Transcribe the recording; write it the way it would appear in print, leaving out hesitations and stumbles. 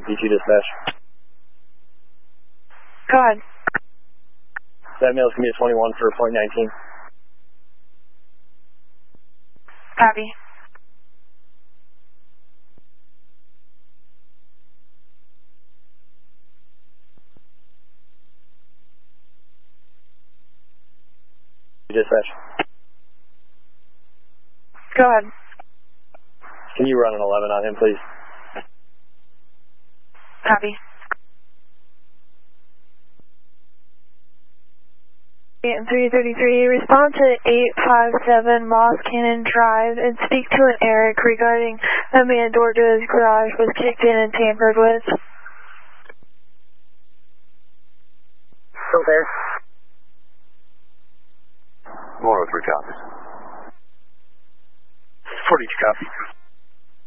P2 dispatch. Go ahead. That male's going to be a 21 for point 19. Copy. Dispatch. Go ahead. Can you run an 11 on him, please? Copy. 333, respond to 857 Moss Cannon Drive and speak to an Eric regarding a man door to his garage was kicked in and tampered with. Still there? 103 copies. 42 copies.